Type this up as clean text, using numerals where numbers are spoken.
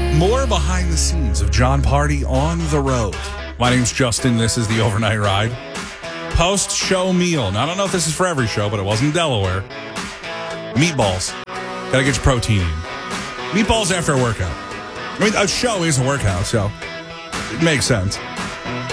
More behind the scenes of John Party on the road. My name's Justin. This is the Overnight Ride. Post-show meal. Now, I don't know if this is for every show, but it was in Delaware. Meatballs. Gotta get your protein in. Meatballs after a workout. I mean, a show is a workout, so it makes sense.